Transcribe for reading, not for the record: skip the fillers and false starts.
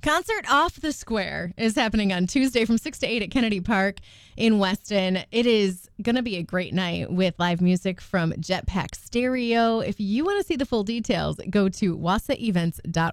Concert Off the Square is happening on Tuesday from 6 to 8 at Kennedy Park in Weston. It is going to be a great night with live music from Jetpack Stereo. If you want to see the full details, go to wasaevents.org.